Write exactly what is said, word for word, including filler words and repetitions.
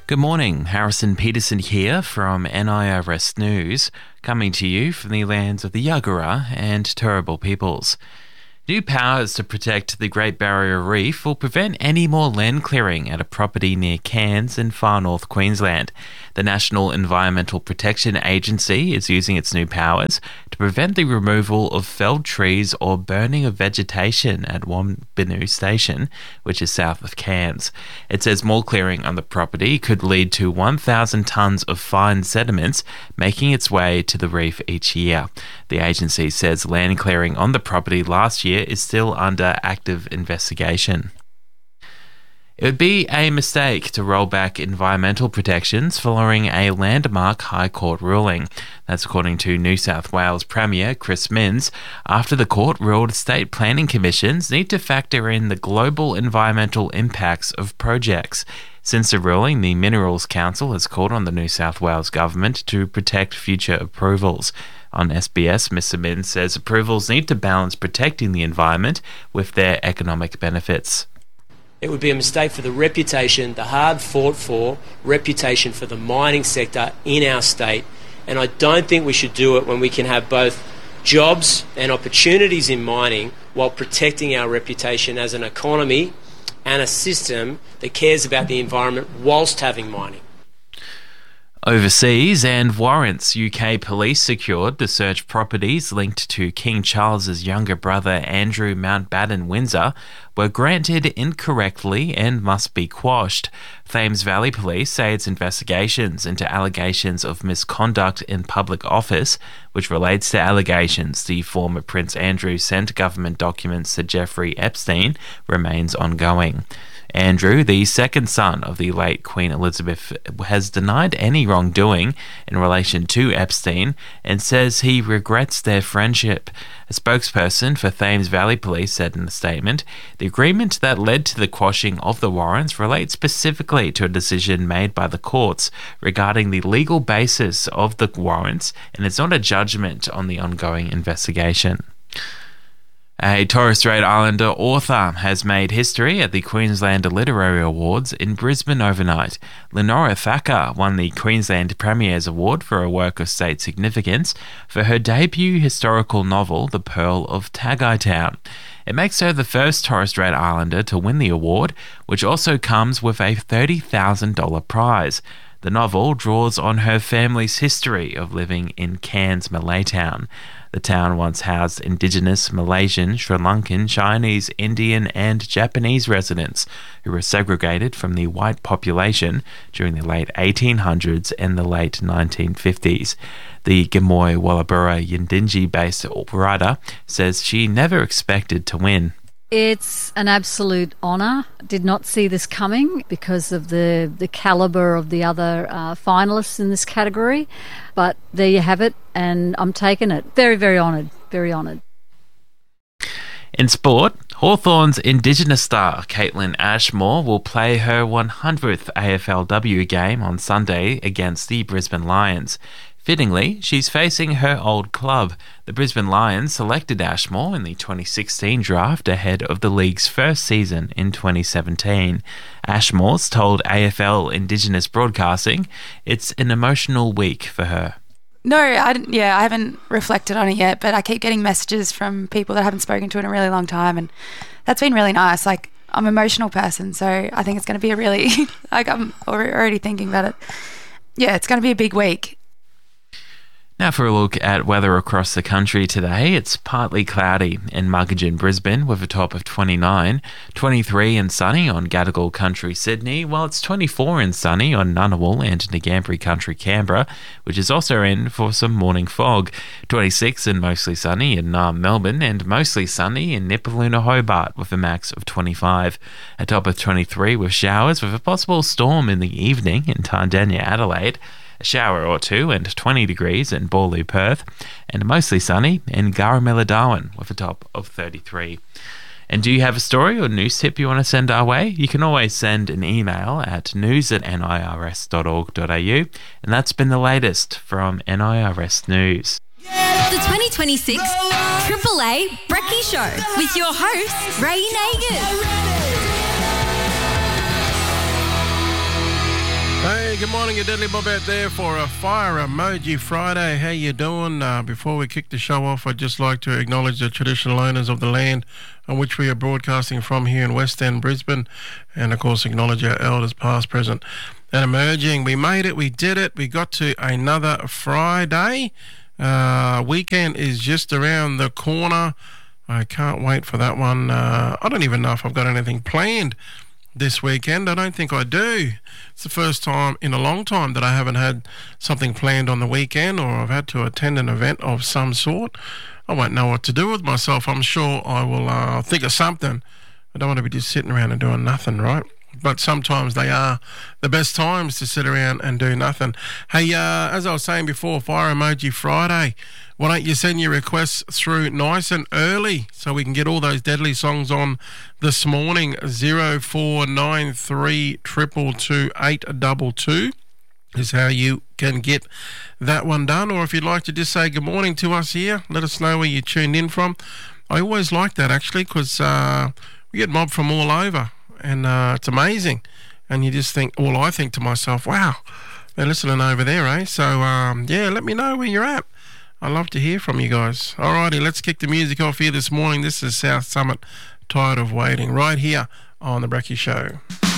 Good morning, Harrison Peterson here from N I R S News, coming to you from the lands of the Yagara and Turrbal peoples. New powers to protect the Great Barrier Reef will prevent any more land clearing at a property near Cairns in far north Queensland. The National Environmental Protection Agency is using its new powers to prevent the removal of felled trees or burning of vegetation at Wonbinu Station, which is south of Cairns. It says more clearing on the property could lead to one thousand tonnes of fine sediments making its way to the reef each year. The agency says land clearing on the property last year is still under active investigation. It would be a mistake to roll back environmental protections following a landmark High Court ruling. That's according to New South Wales Premier Chris Minns, after the court ruled state planning commissions need to factor in the global environmental impacts of projects. Since the ruling, the Minerals Council has called on the New South Wales government to protect future approvals. On S B S, Mister Minns says approvals need to balance protecting the environment with their economic benefits. It would be a mistake for the reputation, the hard fought for reputation for the mining sector in our state, and I don't think we should do it when we can have both jobs and opportunities in mining while protecting our reputation as an economy and a system that cares about the environment whilst having mining. Overseas, and warrants U K police secured to search properties linked to King Charles's younger brother Andrew Mountbatten Windsor were granted incorrectly and must be quashed. Thames Valley Police say its investigations into allegations of misconduct in public office, which relates to allegations the former Prince Andrew sent government documents to Jeffrey Epstein, remains ongoing. Andrew, the second son of the late Queen Elizabeth, has denied any wrongdoing in relation to Epstein and says he regrets their friendship. A spokesperson for Thames Valley Police said in a statement, "The agreement that led to the quashing of the warrants relates specifically to a decision made by the courts regarding the legal basis of the warrants, and it's not a judgment on the ongoing investigation." A Torres Strait Islander author has made history at the Queensland Literary Awards in Brisbane overnight. Lenora Thacker won the Queensland Premier's Award for a work of state significance for her debut historical novel, The Pearl of Tagai Town. It makes her the first Torres Strait Islander to win the award, which also comes with a thirty thousand dollars prize. The novel draws on her family's history of living in Cairns, Malaytown. The town once housed Indigenous, Malaysian, Sri Lankan, Chinese, Indian and Japanese residents who were segregated from the white population during the late eighteen hundreds and the late nineteen fifties. The Gamoy Wallabura Yindinji-based writer says she never expected to win. It's an absolute honour. Did not see this coming because of the, the calibre of the other uh, finalists in this category. But there you have it, and I'm taking it. Very, very honoured. Very honoured. In sport, Hawthorn's Indigenous star Caitlin Ashmore will play her one hundredth A F L W game on Sunday against the Brisbane Lions. Fittingly, she's facing her old club. The Brisbane Lions selected Ashmore in the twenty sixteen draft ahead of the league's first season in twenty seventeen. Ashmore's told A F L Indigenous Broadcasting it's an emotional week for her. No, I didn't, yeah, I haven't reflected on it yet, but I keep getting messages from people that I haven't spoken to in a really long time, and that's been really nice. Like, I'm an emotional person, so I think it's going to be a really, like, I'm already thinking about it. Yeah, it's going to be a big week. Now for a look at weather across the country today. It's partly cloudy in Muggeridge, Brisbane, with a top of twenty-nine, twenty-three and sunny on Gadigal Country, Sydney, while it's twenty-four and sunny on Ngunnawal and Ngambri Country, Canberra, which is also in for some morning fog, twenty-six and mostly sunny in Naarm, Melbourne, and mostly sunny in Nipaluna, Hobart, with a max of twenty-five, a top of twenty-three with showers with a possible storm in the evening in Tandanya, Adelaide, a shower or two and twenty degrees in Borloo, Perth, and mostly sunny in Garamilla, Darwin, with a top of thirty-three. And do you have a story or news tip you want to send our way? You can always send an email at news at n i r s dot org dot a u, and that's been the latest from N I R S News. The twenty twenty-six Triple A Brekkie Show with your host, Ray Nagin. Hey. good morning, your Deadly Bob out there for a Fire Emoji Friday. How you doing? Uh, before we kick the show off, I'd just like to acknowledge the traditional owners of the land on which we are broadcasting from here in West End, Brisbane, and of course acknowledge our elders past, present and emerging. We made it, we did it, we got to another Friday. Uh, weekend is just around the corner. I can't wait for that one. Uh, I don't even know if I've got anything planned this weekend. I don't think I do. It's the first time in a long time that I haven't had something planned on the weekend, or I've had to attend an event of some sort. I won't know what to do with myself. I'm sure I will uh, think of something. I don't want to be just sitting around and doing nothing, right? But sometimes they are the best times to sit around and do nothing. Hey, uh, as I was saying before, Fire Emoji Friday. Why don't you send your requests through nice and early so we can get all those deadly songs on this morning? zero four nine three two two two eight two two is how you can get that one done. Or if you'd like to just say good morning to us here, let us know where you tuned in from. I always like that, actually, because uh, we get mobbed from all over, and uh, it's amazing. And you just think, well, I think to myself, wow, they're listening over there, eh? So, um, yeah, let me know where you're at. I love to hear from you guys. Alrighty, let's kick the music off here this morning. This is South Summit, Tired of Waiting, right here on The Brekkie Show.